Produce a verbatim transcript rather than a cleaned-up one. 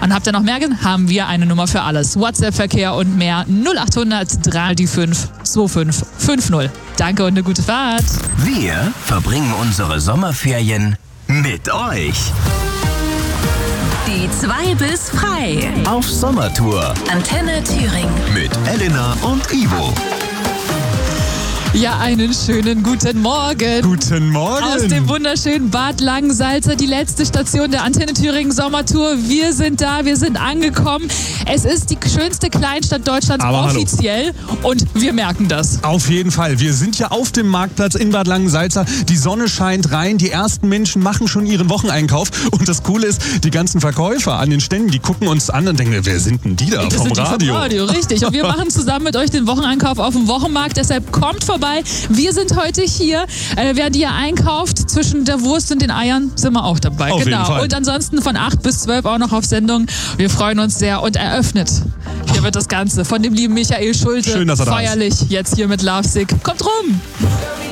Und habt ihr noch mehr? Haben wir eine Nummer für alles. WhatsApp-Verkehr und mehr. null acht hundert drei fünf zwei fünf fünf null. Danke und eine gute Fahrt. Wir verbringen unsere Sommerferien mit euch. Die zwei bis frei. Auf Sommertour Antenne Thüringen. mit Elena und Ivo. Ja, einen schönen guten Morgen. Guten Morgen. Aus dem wunderschönen Bad Langensalza, die letzte Station der Antenne Thüringen Sommertour. Wir sind da, wir sind angekommen. Es ist die schönste Kleinstadt Deutschlands, Aber offiziell. Hallo. Und wir merken das. Auf jeden Fall. Wir sind ja auf dem Marktplatz in Bad Langensalza. Die Sonne scheint rein. Die ersten Menschen machen schon ihren Wocheneinkauf. Und das Coole ist, die ganzen Verkäufer an den Ständen, die gucken uns an und denken, wer sind denn die da Das vom sind die Radio? Vom Radio, richtig. Und wir machen zusammen mit euch den Wocheneinkauf auf dem Wochenmarkt. Deshalb kommt vorbei. Wir sind heute hier. Äh, wer die hier einkauft, zwischen der Wurst und den Eiern, sind wir auch dabei. Auf genau. jeden Fall. Und ansonsten von acht bis zwölf auch noch auf Sendung. Wir freuen uns sehr. Und eröffnet. Hier wird das Ganze von dem lieben Michael Schulte. Schön, dass er da ist. Feierlich. Jetzt hier mit Lovesick. Kommt rum!